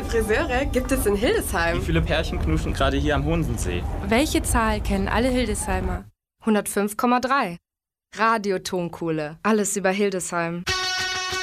Friseure gibt es in Hildesheim. Wie viele Pärchen knuschen gerade hier am Hohensensee? Welche Zahl kennen alle Hildesheimer? 105,3. Radio Tonkohle. Alles über Hildesheim.